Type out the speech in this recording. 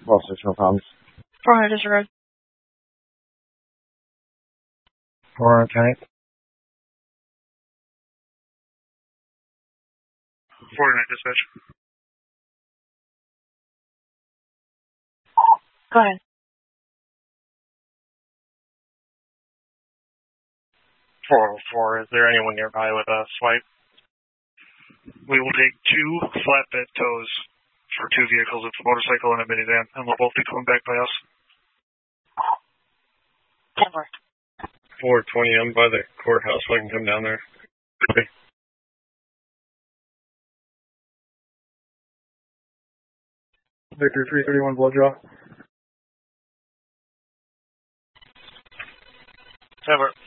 12-6, no problems. 400 disregard. 400, 10. 49 dispatch. Go ahead. 404, is there anyone nearby with a swipe? We will take 2 flatbed tows for 2 vehicles. It's a motorcycle and a minivan, and they'll both be coming back by us. 10-4. 420, I'm by the courthouse, so I can come down there. Okay. Victor 331 blowjaw. 10-4.